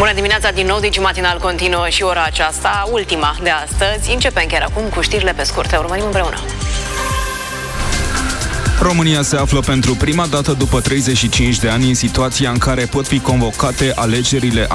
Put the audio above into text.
Bună dimineața din nou, Digimatinal continuă și ora aceasta, ultima de astăzi. Începem chiar acum cu știrile pe scurt. Urmărim împreună. România se află pentru prima dată după 35 de ani în situația în care pot fi convocate alegerile